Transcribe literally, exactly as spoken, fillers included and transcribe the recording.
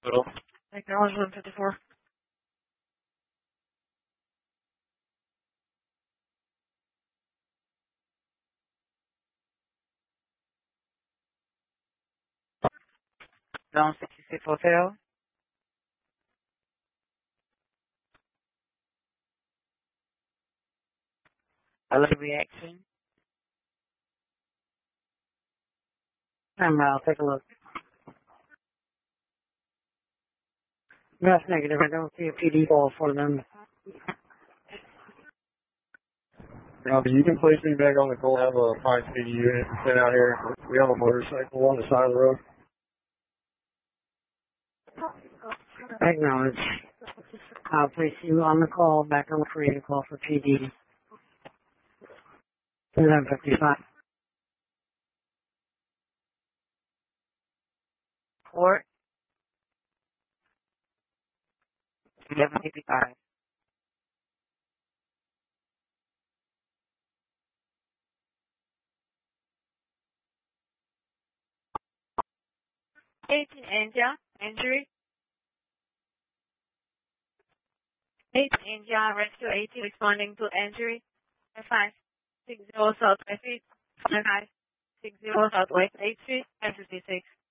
Hospital. Acknowledge one fifty-four. Zone sixty-six Hotel. Alert reaction. Camera, I'll take a look. That's negative. I don't see a P D call for them. Robbie, you can place me back on the call. I have a high-speed unit sent out here. We have a motorcycle on the side of the road. Acknowledge. I'll place you on the call, back on the creative call for P D. eleven fifty-five. Port. eleven fifty-five. eighteen India, injury. eighteen India, rescue eighteen, responding to injury. five six zero Southwest eight, five six zero Southwest eight Street, fifty-six.